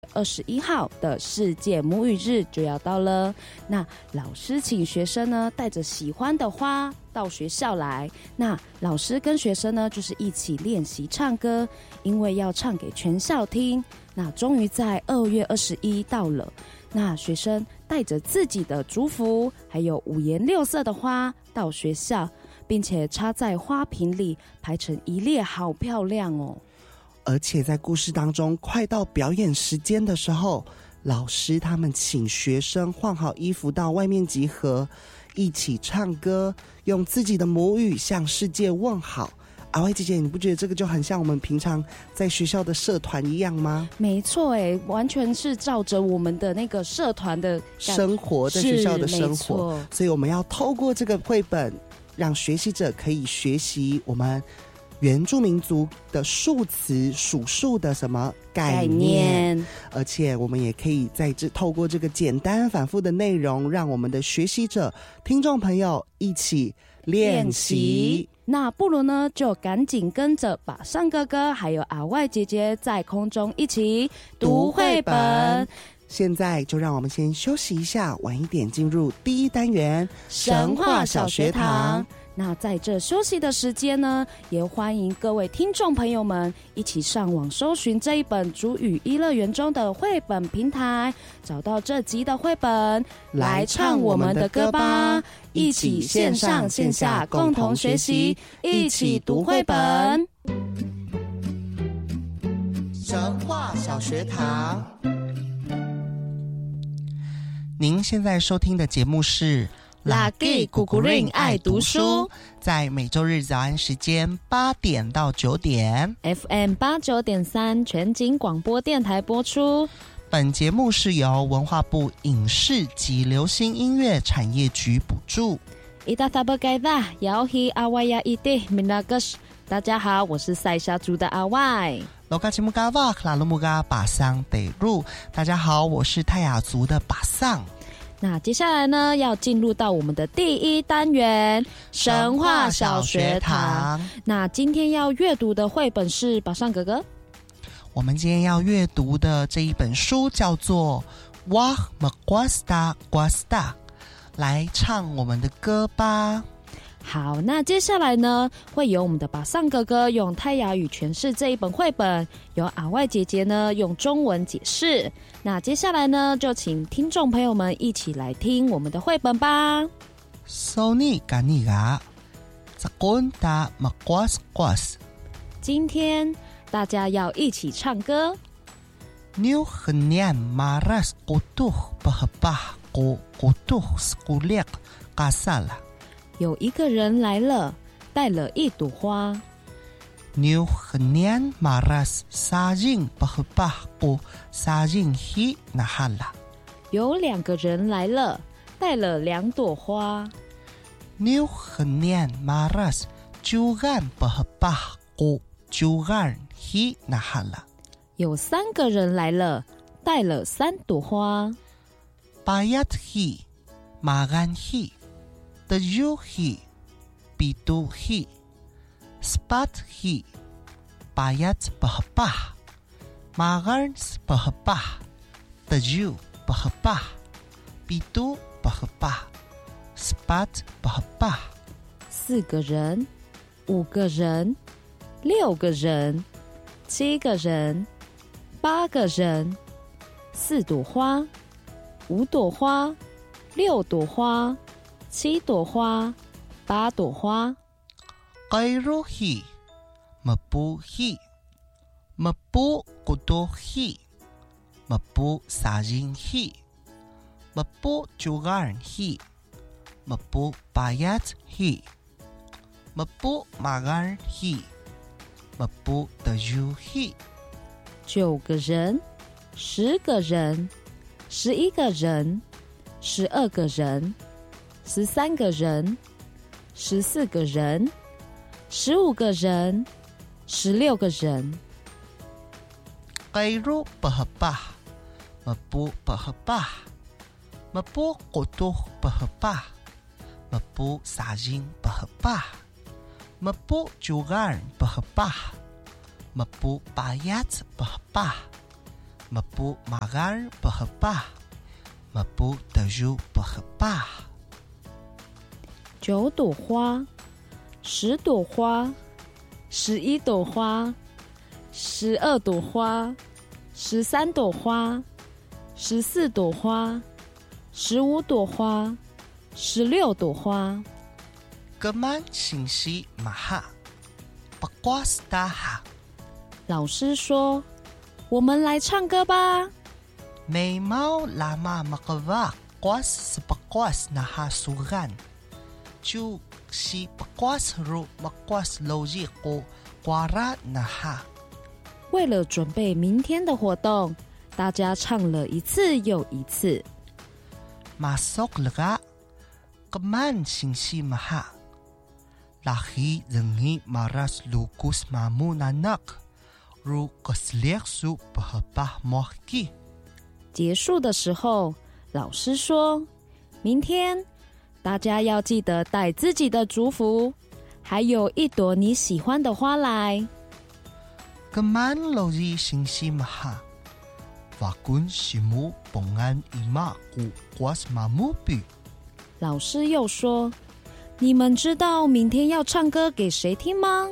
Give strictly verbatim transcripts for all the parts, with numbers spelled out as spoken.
二十一号的世界母语日就要到了。那老师请学生呢带着喜欢的花到学校来，那老师跟学生呢就是一起练习唱歌，因为要唱给全校听。那终于在二月二十一到了，那学生带着自己的族服还有五颜六色的花到学校，并且插在花瓶里排成一列，好漂亮哦。 而且在故事当中快到表演时间的时候，老师他们请学生换好衣服到外面集合，一起唱歌，用自己的母语向世界问好。阿歪姐姐，你不觉得这个就很像我们平常在学校的社团一样吗？ 没错耶，完全是照着我们的那个社团的生活，在学校的生活，所以我们要透过这个绘本让学习者可以学习我们原住民族的数词数数的什么概念, 概念而且我们也可以在这透过这个简单反复的内容，让我们的学习者听众朋友一起练习。 那不如呢就赶紧跟着把上哥哥还有阿外姐姐在空中一起读绘本。 现在就让我们先休息一下，晚一点进入第一单元神话小学堂。那在这休息的时间呢，也欢迎各位听众朋友们一起上网搜寻这一本族语一乐园中的绘本平台，找到这集的绘本，来唱我们的歌吧，一起线上线下共同学习，一起读绘本。 神话小学堂，您现在收听的节目是 Lagi Kukuring 爱读书， 在每周日早安时间八点到九点 F M 八九点三全景广播电台播出。 本节目是由文化部影视及流行音乐产业局补助。 大家好，我是赛夏族的阿外。 大家好，我是泰雅族的巴桑。 那接下来呢，要进入到我们的第一单元神话小学堂。那今天要阅读的绘本是宝上哥哥。 我们今天要阅读的这一本书叫做 Wah Magwasta Gwasta， 来唱我们的歌吧。 好，那接下来呢，会由我们的巴桑哥哥用泰雅语诠释这一本绘本，由阿外姐姐呢用中文解释。那接下来呢，就请听众朋友们一起来听我们的绘本吧。 Soni Ganiga Zakonda Magwas Gwas， 今天大家要一起唱歌。 New Hnian Maras Kutuh Bahbah Ko Kutuh Skuliak Kasala， 有一个人来了，带了一朵花。 New Hnian Maras Sajing Bahbah Ko Sajing Hi Nahala， 有两个人来了，带了两朵花。 New Hnian Maras Jugan Bahbah Ko Jugan Hi Nahala， 有三个人来了，带了三朵花。 Payat Hi Magan Hi，Tujuh hi, pitu hi, sepat hi, payat bahbah, magan bahbah, tujuh bahbah, pitu bahbah, sepat bahbah。 四个人，五个人，六个人，七个人，八个人，四朵花，五朵花，六朵花。七朵花，八朵花。 Kairu hi, mapu hi, mapu kudo hi, mapu sajin hi, mapu jugan hi, mapu payat hi, mapu magan hi, mapu tujuh hi。 九个人，十个人，十一个人，十二个人。十三个人，十四个人，十五个人，十六个人。 Kairu bahbah, mapu bahbah, mapu kutuh bahbah, mapu sajin bahbah, mapu jugan bahbah, mapu payat bahbah, mapu magar bahapa mapu taju bahapa。 九朵花，十朵花，十一朵花，十二朵花，十三朵花，十四朵花，十五朵花，十六朵花。 Keman singsi maha pakwas taha。 老师说：“我们来唱歌吧。” Memau lama makawak kwas sepakwas naha sugan。就si pakwas ru makwas loji ko kwara naha。 为了准备明天的活动，大家唱了一次又一次。 Masok lega keman singsi maha。Laki zengi maras lukus mamu nanak ru koslek su bahapah mohki。 结束的时候，老师说：“明天大家要记得带自己的祝福，还有一朵你喜欢的花来。” Keman loji singsi maha wakun simu pongan ima ku kuas mamu pi。 老师又说：“你们知道明天要唱歌给谁听吗？”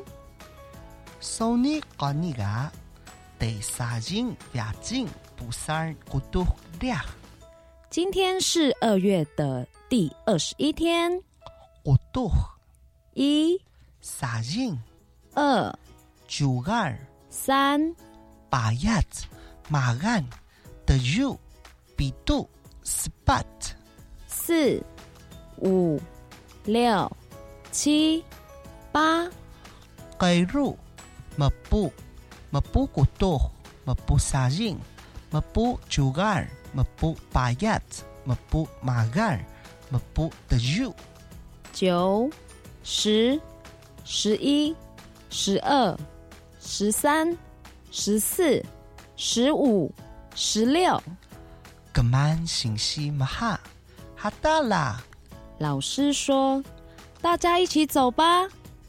Soni kaniga te sajing yajing pusar kutuh liah。 今天是二月的第二十一天。 kutuh 一 sajing 二 jugar 三 payat magan tujuh pitu sepat 四五六七八。 Kairu mapu mapu kutuh mapu sajing mapu jugar mapu payat mapu magar mapu tujuh。 九十十一十二十三十四十五十六。 Keman singsi maha hatala。 老师说：“大家一起走吧，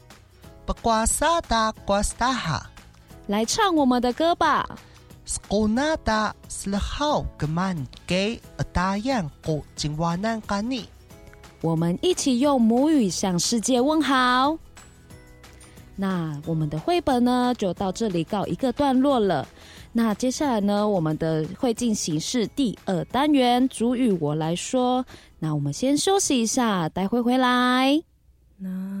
Pakwasa ta kwastaha。 来唱我们的歌吧。” Skona ta selahau keman kay atayan ko jingwanan kani。 我们一起用母语向世界问好。那我们的绘本呢，就到这里告一个段落了。那接下来呢，我们的会进行是第二单元，主语我来说。那我们先休息一下，待会回来。那